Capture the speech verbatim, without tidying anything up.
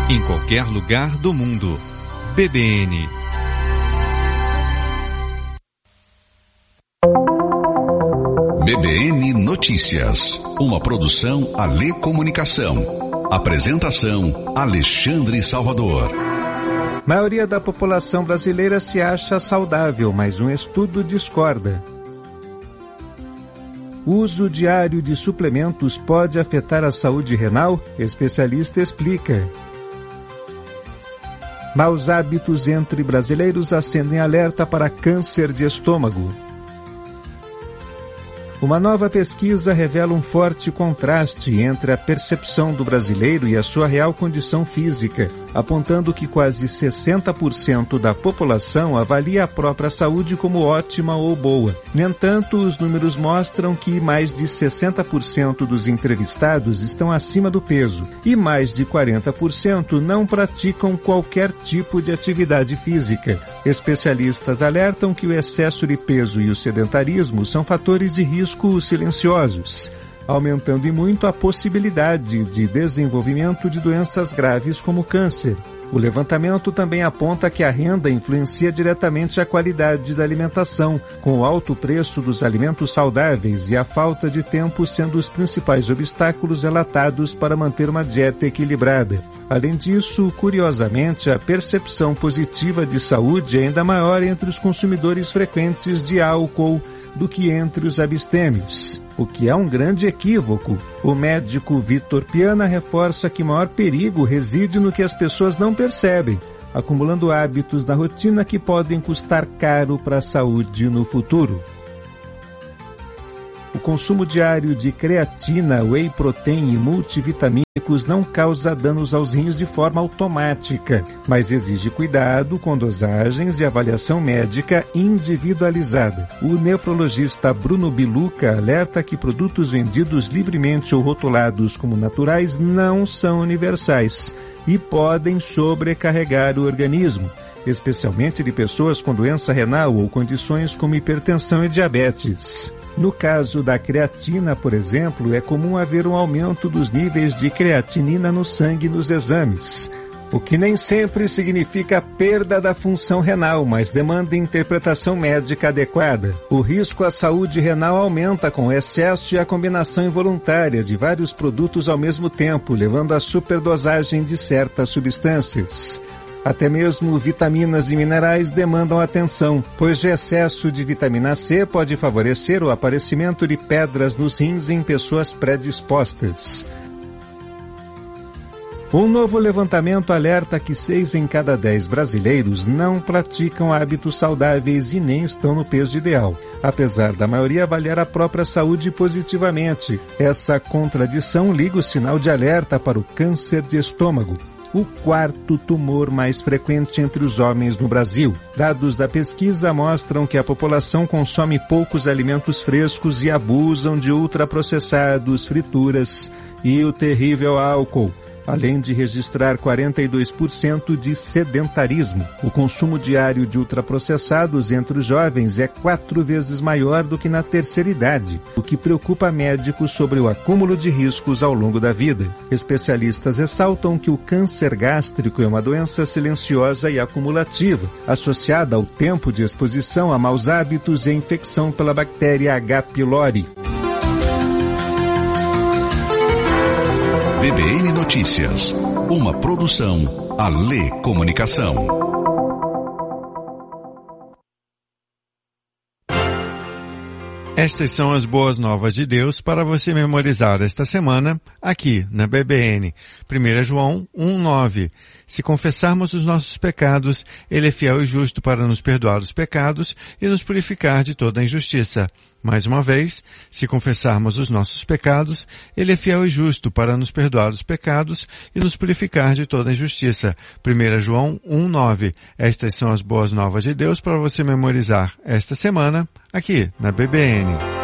em qualquer lugar do mundo. B B N. B B N Notícias, uma produção Alê Comunicação. Apresentação Alexandre Salvador. Maioria da população brasileira se acha saudável, mas um estudo discorda. O uso diário de suplementos pode afetar a saúde renal? Especialista explica. Maus hábitos entre brasileiros acendem alerta para câncer de estômago. Uma nova pesquisa revela um forte contraste entre a percepção do brasileiro e a sua real condição física, apontando que quase sessenta por cento da população avalia a própria saúde como ótima ou boa. No entanto, os números mostram que mais de sessenta por cento dos entrevistados estão acima do peso e mais de quarenta por cento não praticam qualquer tipo de atividade física. Especialistas alertam que o excesso de peso e o sedentarismo são fatores de risco silenciosos, aumentando e muito a possibilidade de desenvolvimento de doenças graves como câncer. O levantamento também aponta que a renda influencia diretamente a qualidade da alimentação, com o alto preço dos alimentos saudáveis e a falta de tempo sendo os principais obstáculos relatados para manter uma dieta equilibrada. Além disso, curiosamente, a percepção positiva de saúde é ainda maior entre os consumidores frequentes de álcool do que entre os abstêmios, o que é um grande equívoco. O médico Vitor Piana reforça que o maior perigo reside no que as pessoas não percebem, acumulando hábitos na rotina que podem custar caro para a saúde no futuro. O consumo diário de creatina, whey protein e multivitamínicos não causa danos aos rins de forma automática, mas exige cuidado com dosagens e avaliação médica individualizada. O nefrologista Bruno Biluca alerta que produtos vendidos livremente ou rotulados como naturais não são universais e podem sobrecarregar o organismo, especialmente de pessoas com doença renal ou condições como hipertensão e diabetes. No caso da creatina, por exemplo, é comum haver um aumento dos níveis de creatinina no sangue nos exames, o que nem sempre significa perda da função renal, mas demanda interpretação médica adequada. O risco à saúde renal aumenta com o excesso e a combinação involuntária de vários produtos ao mesmo tempo, levando à superdosagem de certas substâncias. Até mesmo vitaminas e minerais demandam atenção, pois o excesso de vitamina C pode favorecer o aparecimento de pedras nos rins em pessoas predispostas. Um novo levantamento alerta que seis em cada dez brasileiros não praticam hábitos saudáveis e nem estão no peso ideal, apesar da maioria avaliar a própria saúde positivamente. Essa contradição liga o sinal de alerta para o câncer de estômago, o quarto tumor mais frequente entre os homens no Brasil. Dados da pesquisa mostram que a população consome poucos alimentos frescos e abusam de ultraprocessados, frituras e o terrível álcool, além de registrar quarenta e dois por cento de sedentarismo. O consumo diário de ultraprocessados entre os jovens é quatro vezes maior do que na terceira idade, o que preocupa médicos sobre o acúmulo de riscos ao longo da vida. Especialistas ressaltam que o câncer gástrico é uma doença silenciosa e acumulativa, associada ao tempo de exposição a maus hábitos e infecção pela bactéria H. pylori. B B N Notícias, uma produção Alê Comunicação. Estas são as boas novas de Deus para você memorizar esta semana aqui na B B N. primeiro João um, nove. Se confessarmos os nossos pecados, Ele é fiel e justo para nos perdoar os pecados e nos purificar de toda a injustiça. Mais uma vez, se confessarmos os nossos pecados, Ele é fiel e justo para nos perdoar os pecados e nos purificar de toda a injustiça. primeiro João um, nove. Estas são as boas novas de Deus para você memorizar esta semana aqui na B B N.